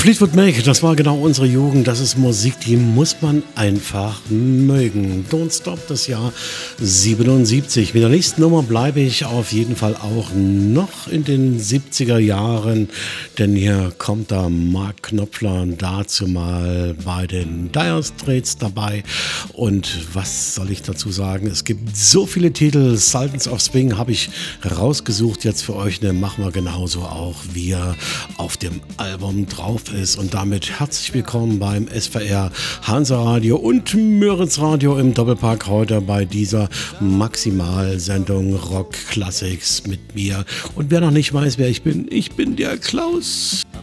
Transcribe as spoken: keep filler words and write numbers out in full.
Fleetwood Mac, das war genau unsere Jugend. Das ist Musik, die muss man einfach mögen. Don't Stop, das Jahr siebenundsiebzig. Mit der nächsten Nummer bleibe ich auf jeden Fall auch noch in den siebziger Jahren, denn hier kommt da Mark Knopfler dazu mal bei den Dire Straits dabei. Und was soll ich dazu sagen? Es gibt so viele Titel. Sultans of Swing habe ich rausgesucht jetzt für euch. Ne, machen wir genauso auch, wie er auf dem Album drauf ist. Und damit herzlich willkommen beim S V R Hansa Radio und Müritz Radio im Doppelpack heute bei dieser Maximalsendung Rock Classics mit mir. Und wer noch nicht weiß, wer ich bin, ich bin der Klaus.